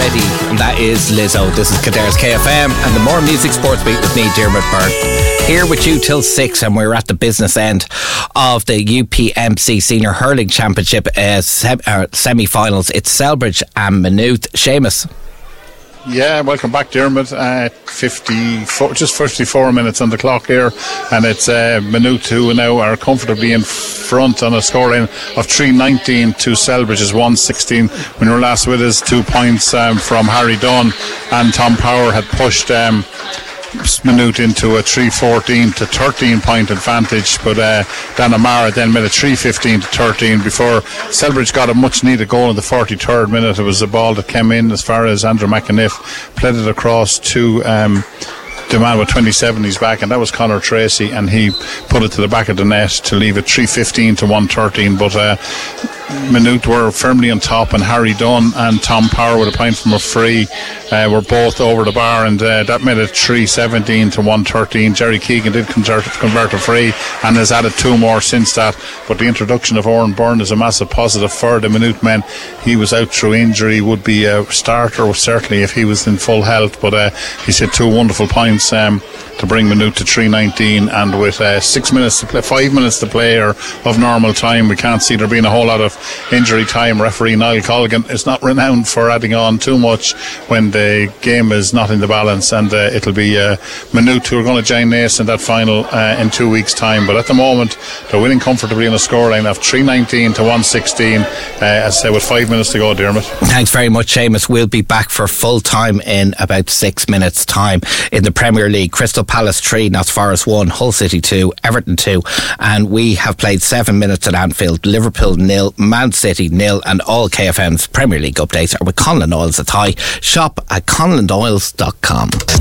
Ready, and that is Lizzo. This is Kildare KFM and the More Music Sports Beat with me, Dermot Byrne, here with you till 6, and we're at the business end of the UPMC Senior Hurling Championship semi-finals. It's Selbridge and Maynooth. Seamus. Yeah, welcome back, Dermot. 54 minutes on the clock here, and it's Maynooth who now are comfortably in front on a scoreline of 319 to Selbridge's 116. When you were last with us, 2 points from Harry Dunn, and Tom Power had pushed Maynooth into a 3-14 to 13 point advantage, but Dan Amara then made a 3-15 to 13 before Selbridge got a much needed goal in the 43rd minute. It was a ball that came in as far as Andrew McAniff, played it across to the man with 27, he's back, and that was Conor Tracy, and he put it to the back of the net to leave it 3-15 to 113. But Maynooth were firmly on top, and Harry Dunn and Tom Power with a point from a free were both over the bar, and that made it 3-17 to 113. Jerry Keegan did convert a free and has added 2 more since that, but the introduction of Oren Byrne is a massive positive for the Maynooth men. He was out through injury, would be a starter certainly if he was in full health, but he's hit 2 wonderful points to bring Maynooth to 319, and with 6 minutes to play, 5 minutes to play or of normal time, we can't see there being a whole lot of injury time. Referee Niall Colgan is not renowned for adding on too much when the game is not in the balance, and it'll be Maynooth who are going to join Naas in that final in 2 weeks' time. But at the moment they're winning comfortably on a scoreline of 319 to 116, as I say, with 5 minutes to go, Dermot. Thanks very much, Seamus. We'll be back for full time in about 6 minutes' time. In the Premier League, Crystal Palace 3, Notts Forest 1, Hull City 2, Everton 2, and we have played 7 minutes at Anfield. Liverpool 0, Man City 0, and all KFM's Premier League updates are with Conlon Oils at High. Shop at conlondoils.com.